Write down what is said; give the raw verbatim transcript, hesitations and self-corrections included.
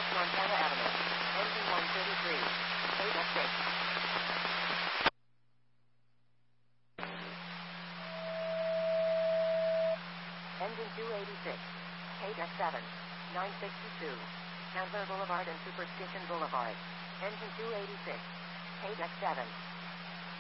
West Montana Avenue. Engine one thirty-three. eight F six. Engine two eighty-six. eight F seven. nine sixty-two. Chandler Boulevard and Superstition Boulevard. Engine two eighty-six. eight F seven.